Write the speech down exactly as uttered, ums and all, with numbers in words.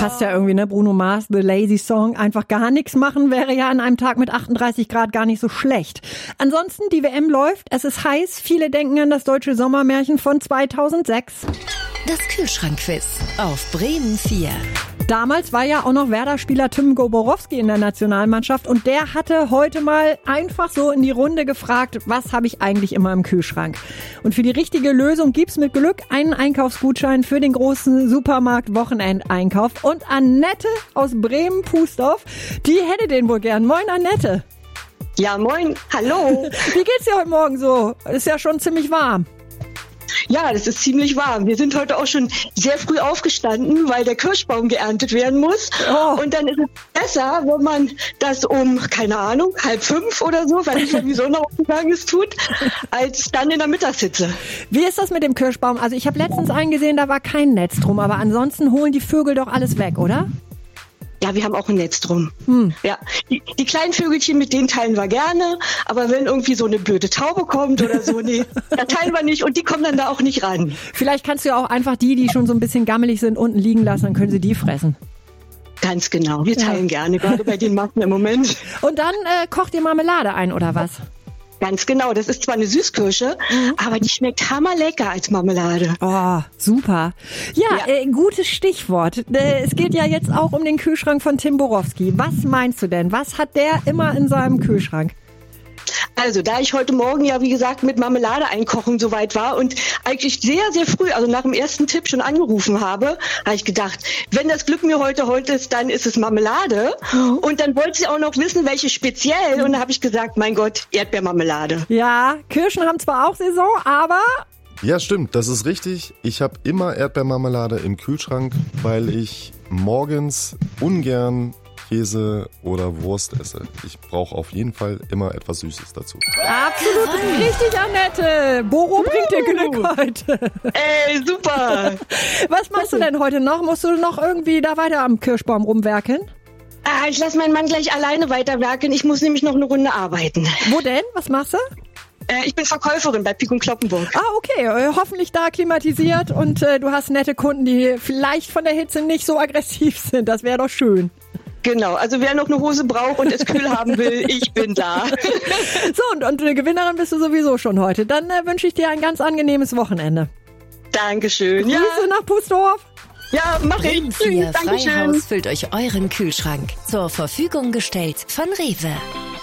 passt ja irgendwie, ne? Bruno Mars, The Lazy Song. Einfach gar nichts machen wäre ja an einem Tag mit achtunddreißig Grad gar nicht so schlecht. Ansonsten, die W M läuft, es ist heiß. Viele denken an das deutsche Sommermärchen von zweitausendsechs. Das Kühlschrankquiz auf Bremen vier. Damals war ja auch noch Werder-Spieler Tim Goborowski in der Nationalmannschaft und der hatte heute mal einfach so in die Runde gefragt, was habe ich eigentlich immer im Kühlschrank? Und für die richtige Lösung gibt's mit Glück einen Einkaufsgutschein für den großen Supermarkt-Wochenendeinkauf. Und Annette aus Bremen-Pußdorf, die hätte den wohl gern. Moin, Annette. Ja, moin. Hallo. Wie geht's dir heute Morgen so? Ist ja schon ziemlich warm. Ja, das ist ziemlich warm. Wir sind heute auch schon sehr früh aufgestanden, weil der Kirschbaum geerntet werden muss. Oh. Und dann ist es besser, wenn man das um, keine Ahnung, halb fünf oder so, weil nicht, wenn die Sonne aufgegangen ist, tut, als dann in der Mittagshitze. Wie ist das mit dem Kirschbaum? Also ich habe letztens eingesehen, da war kein Netz drum, aber ansonsten holen die Vögel doch alles weg, oder? Ja, wir haben auch ein Netz drum. Hm. Ja, die, die kleinen Vögelchen, mit denen teilen wir gerne. Aber wenn irgendwie so eine blöde Taube kommt oder so, nee, da teilen wir nicht und die kommen dann da auch nicht ran. Vielleicht kannst du ja auch einfach die, die schon so ein bisschen gammelig sind, unten liegen lassen, dann können sie die fressen. Ganz genau, wir teilen ja. gerne, gerade bei den Massen im Moment. Und dann äh, kocht ihr Marmelade ein, oder was? Ganz genau, das ist zwar eine Süßkirsche, mhm. aber die schmeckt hammerlecker als Marmelade. Oh, super. Ja, ja. Äh, gutes Stichwort. Äh, es geht ja jetzt auch um den Kühlschrank von Tim Borowski. Was meinst du denn? Was hat der immer in seinem Kühlschrank? Also, da ich heute Morgen ja, wie gesagt, mit Marmelade einkochen soweit war und eigentlich sehr, sehr früh, also nach dem ersten Tipp schon angerufen habe, habe ich gedacht, wenn das Glück mir heute heute ist, dann ist es Marmelade. Mhm. Und dann wollte sie auch noch wissen, welche speziell. Und da habe ich gesagt, mein Gott, Erdbeermarmelade. Ja, Kirschen haben zwar auch Saison, aber... Ja, stimmt, das ist richtig. Ich habe immer Erdbeermarmelade im Kühlschrank, weil ich morgens ungern Käse oder Wurst esse. Ich brauche auf jeden Fall immer etwas Süßes dazu. Absolut richtig, Annette. Boro bringt dir Glück heute. Ey, super. Was machst du denn heute noch? Musst du noch irgendwie da weiter am Kirschbaum rumwerkeln? Ah, ich lasse meinen Mann gleich alleine weiterwerkeln. Ich muss nämlich noch eine Runde arbeiten. Wo denn? Was machst du? Äh, ich bin Verkäuferin bei Pik und Kloppenburg. Ah, okay. Äh, hoffentlich da klimatisiert und äh, du hast nette Kunden, die vielleicht von der Hitze nicht so aggressiv sind. Das wäre doch schön. Genau, also wer noch eine Hose braucht und es kühl haben will, ich bin da. So, und, und eine Gewinnerin bist du sowieso schon heute. Dann äh, wünsche ich dir ein ganz angenehmes Wochenende. Dankeschön. Grüße ja. nach Pußdorf. Ja, mach ich. Bremen vier Freihaus füllt euch euren Kühlschrank. Zur Verfügung gestellt von Rewe.